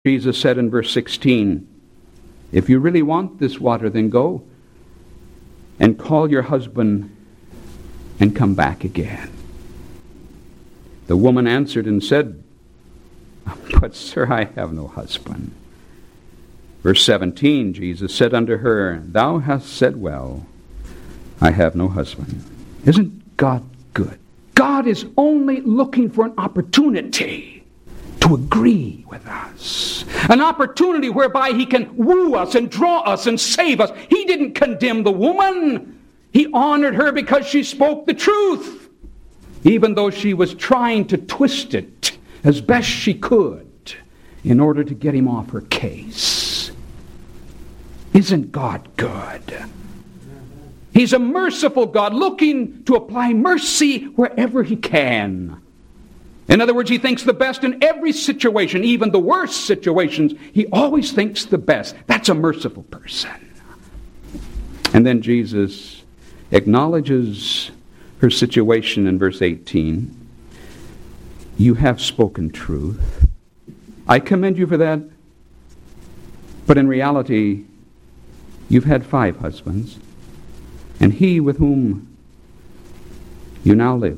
Jesus said in verse 16, if you really want this water, then go and call your husband and come back again. The woman answered and said, but sir, I have no husband. Verse 17, Jesus said unto her, thou hast said well, I have no husband. Isn't God good? God is only looking for an opportunity to agree with us. An opportunity whereby He can woo us and draw us and save us. He didn't condemn the woman. He honored her because she spoke the truth, even though she was trying to twist it as best she could in order to get him off her case. Isn't God good? He's a merciful God, looking to apply mercy wherever He can. In other words, He thinks the best in every situation, even the worst situations. He always thinks the best. That's a merciful person. And then Jesus acknowledges her situation in verse 18. You have spoken truth. I commend you for that. But in reality, you've had 5 husbands, and he with whom you now live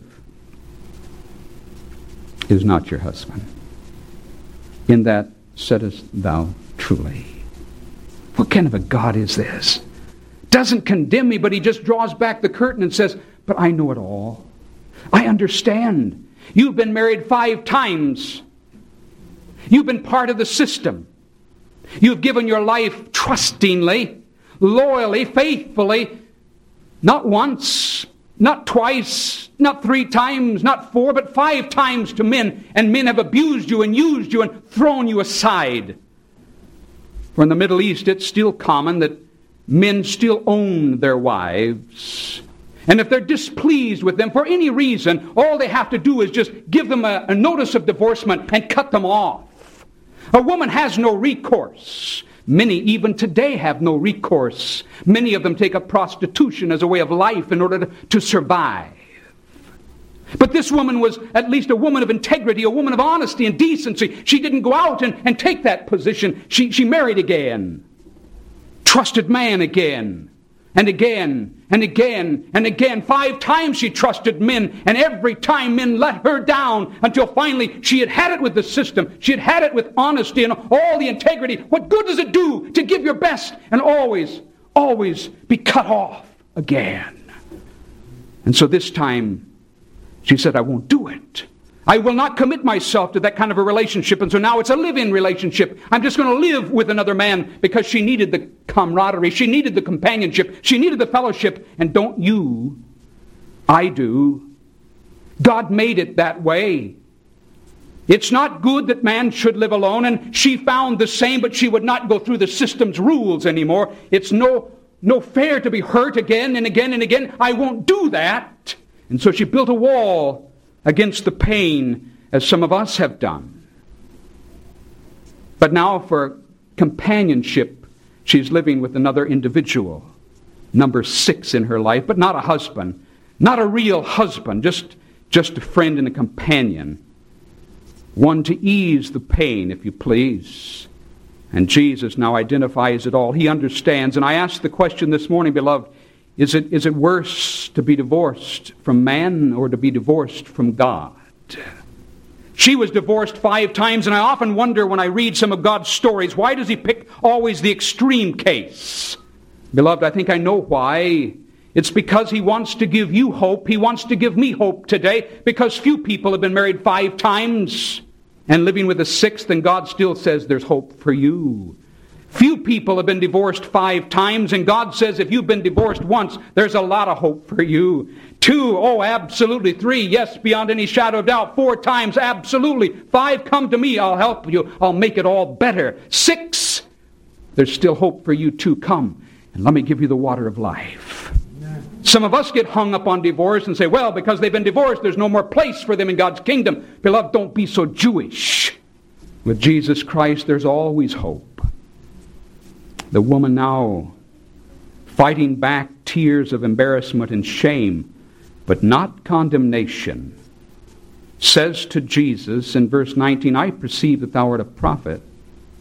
is not your husband. In that saidest thou truly. What kind of a God is this? Doesn't condemn me, but He just draws back the curtain and says, but I know it all. I understand. You've been married 5 times. You've been part of the system. You've given your life trustingly, loyally, faithfully, not once, not twice, not 3 times, not 4, but 5 times to men. And men have abused you and used you and thrown you aside. For in the Middle East, it's still common that men still own their wives. And if they're displeased with them for any reason, all they have to do is just give them a notice of divorcement and cut them off. A woman has no recourse. Many even today have no recourse. Many of them take up prostitution as a way of life in order to survive. But this woman was at least a woman of integrity, a woman of honesty and decency. She didn't go out and take that position. She married again. Trusted man again. And again, and again, and again. 5 times she trusted men, and every time men let her down until finally she had it with the system. She had it with honesty and all the integrity. What good does it do to give your best and always, always be cut off again? And so this time she said, I won't do it. I will not commit myself to that kind of a relationship. And so now it's a live-in relationship. I'm just going to live with another man because she needed the camaraderie. She needed the companionship. She needed the fellowship. And don't you? I do. God made it that way. It's not good that man should live alone. And she found the same, but she would not go through the system's rules anymore. It's no fair to be hurt again and again and again. I won't do that. And so she built a wall against the pain, as some of us have done. But now for companionship, she's living with another individual, number 6 in her life, but not a husband, not a real husband, just a friend and a companion, one to ease the pain, if you please. And Jesus now identifies it all. He understands. And I asked the question this morning, beloved, is it worse to be divorced from man or to be divorced from God? She was divorced 5 times, and I often wonder when I read some of God's stories, why does He pick always the extreme case? Beloved, I think I know why. It's because He wants to give you hope. He wants to give me hope today, because few people have been married 5 times and living with a 6th, and God still says there's hope for you. Few people have been divorced 5 times, and God says if you've been divorced once, there's a lot of hope for you. 2, oh, absolutely. 3, yes, beyond any shadow of doubt. 4 times, absolutely. 5, come to me, I'll help you. I'll make it all better. 6, there's still hope for you too. Come, and let me give you the water of life. Some of us get hung up on divorce and say, well, because they've been divorced, there's no more place for them in God's kingdom. Beloved, don't be so Jewish. With Jesus Christ, there's always hope. The woman now, fighting back tears of embarrassment and shame, but not condemnation, says to Jesus in verse 19, I perceive that thou art a prophet.